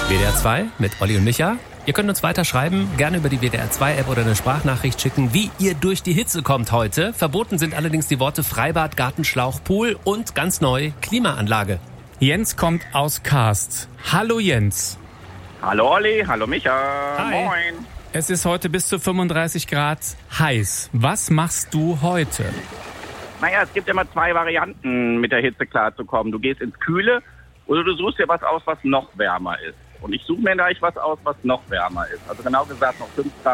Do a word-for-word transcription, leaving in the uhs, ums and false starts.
W D R zwei mit Olli und Micha. Ihr könnt uns weiter schreiben, gerne über die W D R zwei App oder eine Sprachnachricht schicken, wie ihr durch die Hitze kommt heute. Verboten sind allerdings die Worte Freibad, Gartenschlauch, Pool und ganz neu Klimaanlage. Jens kommt aus Karst. Hallo Jens. Hallo Olli, hallo Micha. Hi. Moin. Es ist heute bis zu fünfunddreißig Grad heiß. Was machst du heute? Naja, es gibt immer zwei Varianten, mit der Hitze klarzukommen. Du gehst ins Kühle oder du suchst dir was aus, was noch wärmer ist. Und ich suche mir gleich was aus, was noch wärmer ist. Also genau gesagt noch fünf Grad.